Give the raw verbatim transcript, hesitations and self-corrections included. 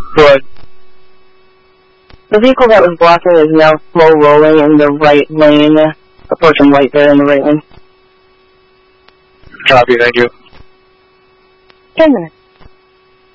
Good. The vehicle that was blocking is now slow rolling in the right lane, approaching white there in the right lane. Copy, thank you. Ten minutes.